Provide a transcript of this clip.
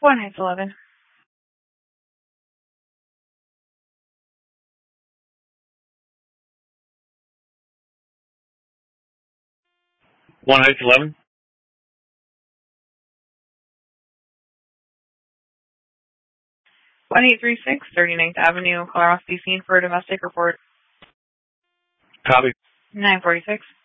1811. 1811. 1836, 39th Avenue, Colorado City, scene for a domestic report. Copy. 946.